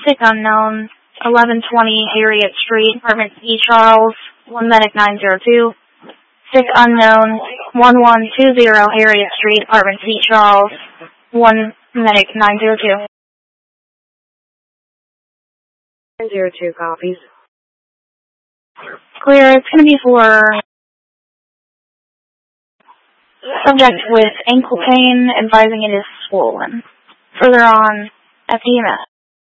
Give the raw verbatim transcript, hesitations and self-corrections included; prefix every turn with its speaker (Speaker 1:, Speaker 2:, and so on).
Speaker 1: Sick unknown, eleven twenty Harriet Street, apartment E Charles, one medic nine zero two. Sick unknown, one one two zero Harriet Street, apartment E Charles, one medic nine zero two.
Speaker 2: nine zero two copies.
Speaker 1: Clear, it's going to be for subject with ankle pain, advising it is swollen. Further on, F D M S.